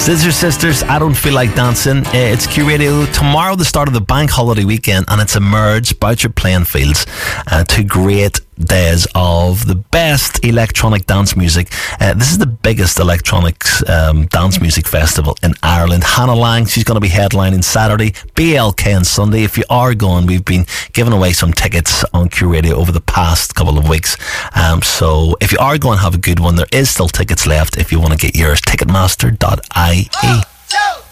Scissor Sisters, I Don't Feel Like Dancing. It's Q Radio. Tomorrow, the start of the bank holiday weekend, and it's emerged Boucher playing fields to great days of the best electronic dance music. This is the biggest electronic dance music festival in Ireland. Hannah Lang, she's going to be headlining Saturday, BLK on Sunday. If you are going, we've been giving away some tickets on Q Radio over the past couple of weeks. So if you are going, have a good one. There is still tickets left if you want to get yours. Ticketmaster.ie.